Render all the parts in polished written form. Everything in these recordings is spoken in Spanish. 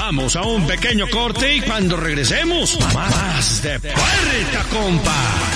Vamos a un pequeño corte y cuando regresemos, más de Puerta Compa.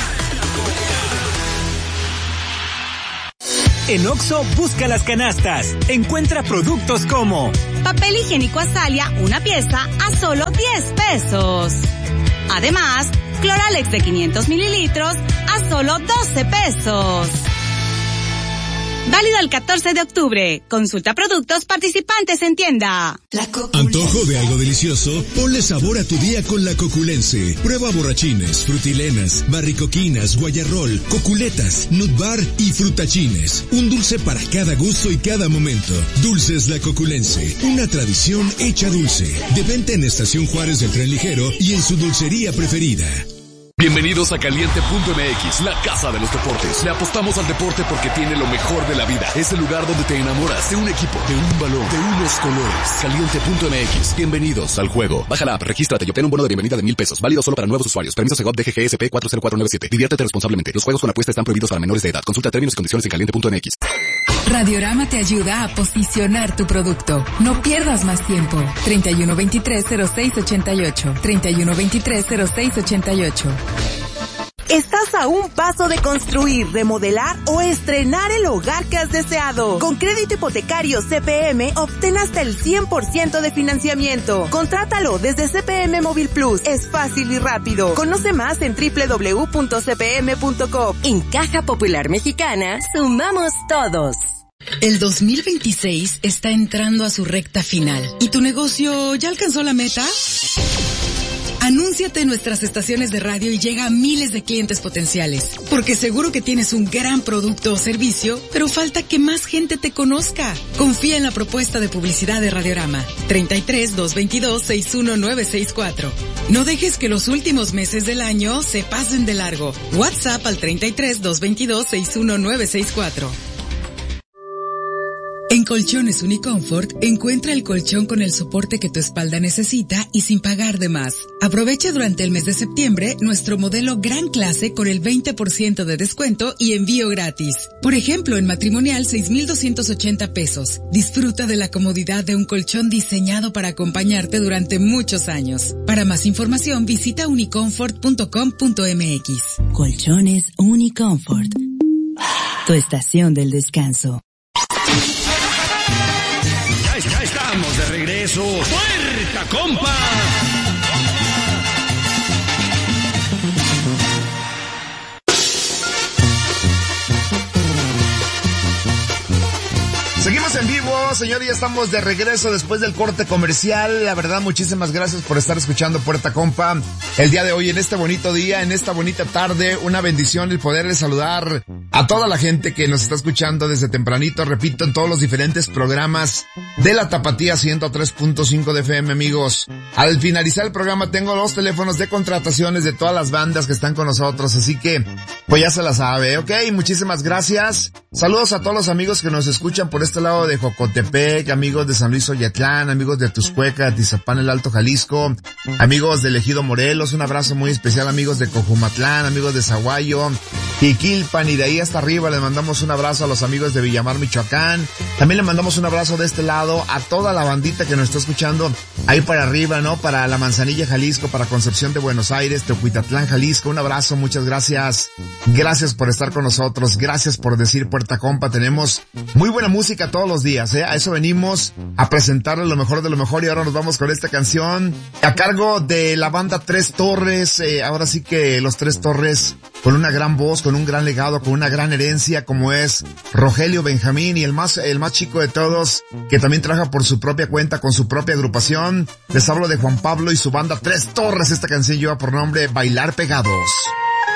En Oxxo, busca las canastas. Encuentra productos como papel higiénico Azalia, una pieza a solo 10 pesos. Además, Cloralex de 500 mililitros a solo 12 pesos. Válido el 14 de octubre. Consulta productos participantes en tienda. ¿Antojo de algo delicioso? Ponle sabor a tu día con la Coculense. Prueba borrachines, frutilenas, barricoquinas, guayarrol, coculetas, nut bar y frutachines. Un dulce para cada gusto y cada momento. Dulces La Coculense. Una tradición hecha dulce. De venta en Estación Juárez del Tren Ligero y en su dulcería preferida. Bienvenidos a Caliente.mx, la casa de los deportes. Le apostamos al deporte porque tiene lo mejor de la vida. Es el lugar donde te enamoras de un equipo, de un balón, de unos colores. Caliente.mx, bienvenidos al juego. Baja la app, regístrate y obtén un bono de bienvenida de 1,000 pesos. Válido solo para nuevos usuarios. Permiso Segov DGGSP 40497. Diviértete responsablemente. Los juegos con apuesta están prohibidos para menores de edad. Consulta términos y condiciones en Caliente.mx. Radiorama te ayuda a posicionar tu producto. No pierdas más tiempo. 3123-0688. 3123-0688. Estás a un paso de construir, remodelar o estrenar el hogar que has deseado. Con crédito hipotecario CPM, obtén hasta el 100% de financiamiento. Contrátalo desde CPM Móvil Plus. Es fácil y rápido. Conoce más en www.cpm.com. En Caja Popular Mexicana, sumamos todos. El 2026 está entrando a su recta final. ¿Y tu negocio ya alcanzó la meta? Anúnciate en nuestras estaciones de radio y llega a miles de clientes potenciales. Porque seguro que tienes un gran producto o servicio, pero falta que más gente te conozca. Confía en la propuesta de publicidad de Radiorama. 33-222-61964. No dejes que los últimos meses del año se pasen de largo. WhatsApp al 33-222-61964. En Colchones Unicomfort, encuentra el colchón con el soporte que tu espalda necesita y sin pagar de más. Aprovecha durante el mes de septiembre nuestro modelo Gran Clase con el 20% de descuento y envío gratis. Por ejemplo, en matrimonial 6,280 pesos. Disfruta de la comodidad de un colchón diseñado para acompañarte durante muchos años. Para más información, visita unicomfort.com.mx. Colchones Unicomfort. Tu estación del descanso. Ya estamos de regreso. ¡Puerta Compa! Seguimos en vivo, señor, ya estamos de regreso después del corte comercial. La verdad, muchísimas gracias por estar escuchando Puerta Compa. El día de hoy, en este bonito día, en esta bonita tarde, una bendición el poderles saludar a toda la gente que nos está escuchando desde tempranito, repito, en todos los diferentes programas de la Tapatía 103.5 de FM, amigos. Al finalizar el programa tengo los teléfonos de contrataciones de todas las bandas que están con nosotros, así que, pues ya se la sabe, ¿ok? Muchísimas gracias. Saludos a todos los amigos que nos escuchan por este lado de Jocotepec, amigos de San Luis Oyatlán, amigos de Tuxcueca, Atizapán, el Alto Jalisco, amigos del Ejido Morelos, un abrazo muy especial, amigos de Cojumatlán, amigos de Zaguayo, Jiquilpan, y de ahí hasta arriba les mandamos un abrazo a los amigos de Villamar, Michoacán. También le mandamos un abrazo de este lado a toda la bandita que nos está escuchando ahí para arriba, ¿no? Para La Manzanilla, Jalisco, para Concepción de Buenos Aires, Teocuitatlán, Jalisco. Un abrazo, muchas gracias. Gracias por estar con nosotros, gracias por decir Puerta Compa. Tenemos muy buena música todos los días, ¿eh? A eso venimos, a presentarles lo mejor de lo mejor, y ahora nos vamos con esta canción a cargo de la banda Tres Torres. Ahora sí que los Tres Torres, con una gran voz, con un gran legado, con una gran herencia, como es Rogelio Benjamín, y el más chico de todos, que también trabaja por su propia cuenta, con su propia agrupación. Les hablo de Juan Pablo y su banda Tres Torres. Esta canción lleva por nombre Bailar Pegados.